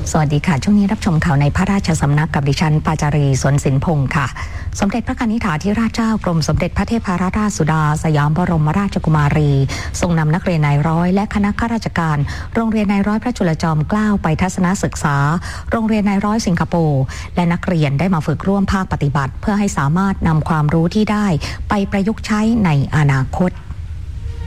สวัสดีค่ะช่วงนี้รับชมข่าวในพระราชสำนักกับดิฉันปาจารีสวนสินพงศ์ค่ะสมเด็จพระกนิษฐาธิราชเจ้ากรมสมเด็จพระเทพรัตนราชสุดาสยามบรมราชกุมารีทรงนำนักเรียนนายร้อยและคณะข้าราชการโรงเรียนนายร้อยพระจุลจอมเกล้าไปทัศนศึกษาโรงเรียนนายร้อยสิงคโปร์และนักเรียนได้มาฝึกร่วมภาคปฏิบัติเพื่อให้สามารถนำความรู้ที่ได้ไปประยุกต์ใช้ในอนาคต